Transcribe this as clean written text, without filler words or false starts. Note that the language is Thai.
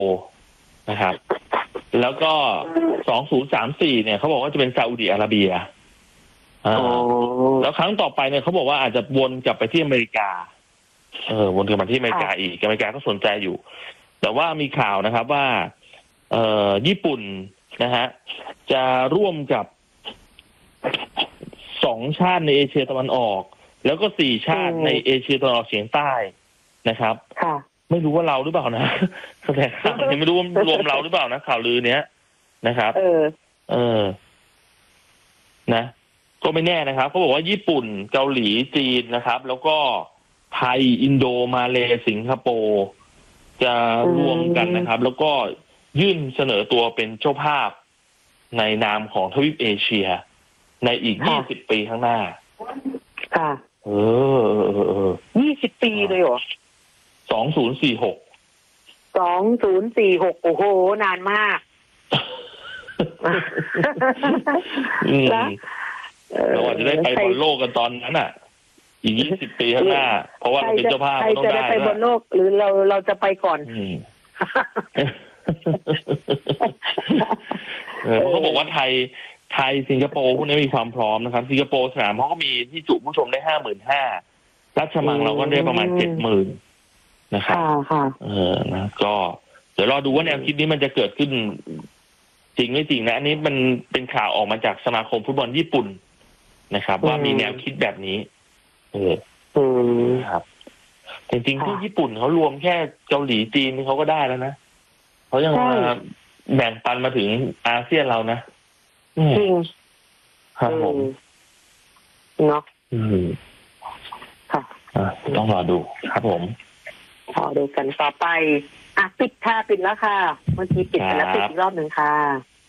นะครับแล้วก็2034เนี่ยเขาบอกว่าจะเป็นซาอุดิอาระเบียแล้วครั้งต่อไปเนี่ยเขาบอกว่าอาจจะวนกลับไปที่อเมริกาวนกลับมาที่อเมริกาอีกอเมริกาก็สนใจอยู่แต่ว่ามีข่าวนะครับว่าญี่ปุ่นนะฮะจะร่วมกับ2ชาติในเอเชียตะวันออกแล้วก็4ชาติในเอเชียตะวันออกเฉียงใต้นะครับไม่รู้ว่าเราหรือเปล่านะแต่ข่าวนี้ไม่รู้ว่ารวมเราหรือเปล่านะข่าวลือเนี้ยนะครับนะก็ไม่แน่นะครับเขาบอกว่าญี่ปุ่นเกาหลีจีนนะครับแล้วก็ไทยอินโดมาเลสิงคโปร์จะรวมกันนะครับแล้วก็ยื่นเสนอตัวเป็นเจ้าภาพในนามของทวีปเอเชียในอีก20 ปีข้างหน้าค่ะ20 ปีเลยเหรอ 2046 โอ้โหนานมากเราอาจจะได้ไปบอลโลกกันตอนนั้นอ่ะอีก20 ปีข้างหน้าเพราะว่าเราเป็นเจ้าภาพต้องได้ไปบอลโลกหรือเราจะไปก่อนเขาบอกว่าไทยสิงคโปร์พวกนี้มีความพร้อมนะครับสิงคโปร์สนามเขาก็มีที่จุผู้ชมได้ 55,000 ราชมังเราก็ได้ประมาณ 70,000 นะครับนะก็เดี๋ยวรอดูว่าแนวคิดนี้มันจะเกิดขึ้นจริงไม่จริงนะอันนี้มันเป็นข่าวออกมาจากสมาคมฟุตบอลญี่ปุ่นนะครับว่ามีแนวคิดแบบนี้ครับจริงๆที่ญี่ปุ่นเขารวมแค่เกาหลีจีนเขาก็ได้แล้วนะเขายังมาแบ่งปันมาถึงอาเซียนเรานะจริงครับผมเนาะค่ะต้องรอดูครับผมรอดูกันต่อไปปิดแล้วค่ะเมื่อกี้ปิดไปแล้วปิดอีกรอบหนึ่งค่ะ